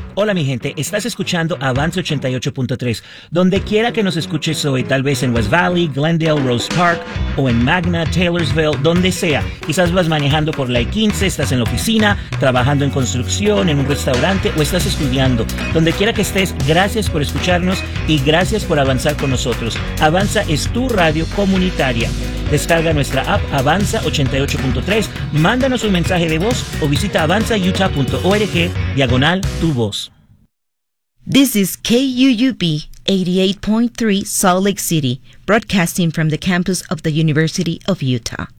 Hola mi gente, estás escuchando Avance 88.3. Donde quiera que nos escuches hoy, tal vez en West Valley, Glendale, Rose Park o en Magna, Taylorsville, donde sea. Quizás vas manejando por la I-15, estás en la oficina, trabajando en construcción, en un restaurante o estás estudiando. Donde quiera que estés, gracias por escucharnos y gracias por avanzar con nosotros. Avanza es tu radio comunitaria. Descarga nuestra app Avanza 88.3, mándanos un mensaje de voz o visita avanzautah.org/tu voz. This is KUUB 88.3 Salt Lake City, broadcasting from the campus of the University of Utah.